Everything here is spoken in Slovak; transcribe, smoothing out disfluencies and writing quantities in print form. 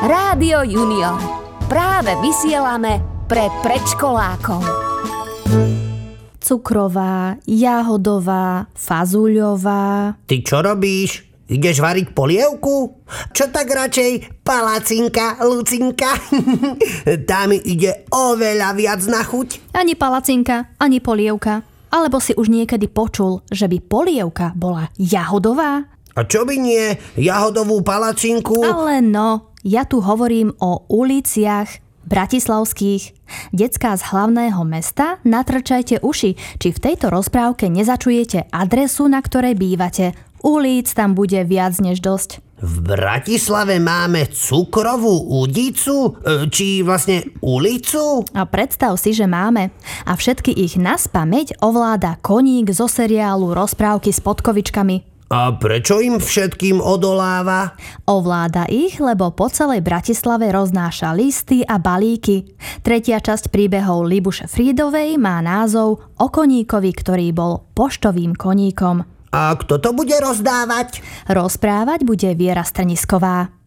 Rádio Junior. Práve vysielame pre predškolákov. Cukrová, jahodová, fazuľová. Ty čo robíš? Ideš variť polievku? Čo tak radšej palacinka, Lucinka? Tá mi ide oveľa viac na chuť. Ani palacinka, ani polievka. Alebo si už niekedy počul, že by polievka bola jahodová? A čo by nie? Jahodovú palacinku? Ale no, ja tu hovorím o uliciach bratislavských. Decká z hlavného mesta, natrčajte uši, či v tejto rozprávke nezačujete adresu, na ktorej bývate. Ulic tam bude viac než dosť. V Bratislave máme cukrovú udicu? Či vlastne ulicu? A predstav si, že máme. A všetky ich naspamäť ovláda koník zo seriálu Rozprávky s podkovičkami. A prečo im všetkým odoláva? Ovláda ich, lebo po celej Bratislave roznáša listy a balíky. Tretia časť príbehov Libuše Frídovej má názov O koníkovi, ktorý bol poštovým koníkom. A kto to bude rozdávať? Rozprávať bude Viera Strnisková.